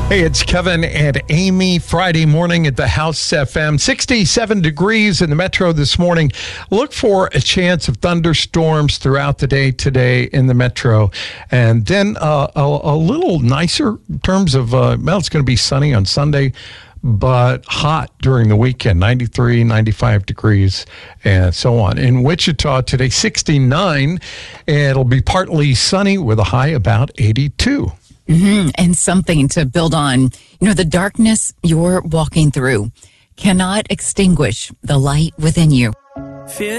Hey, it's Kevin and Amy. Friday morning at the House FM. 67 degrees in the metro this morning. Look for a chance of thunderstorms throughout the day today in the metro. And then a little nicer in terms of, it's going to be sunny on Sunday, but hot during the weekend, 93, 95 degrees, and so on. In Wichita today, 69. It'll be partly sunny with a high about 82. And something to build on. You know, the darkness you're walking through cannot extinguish the light within you.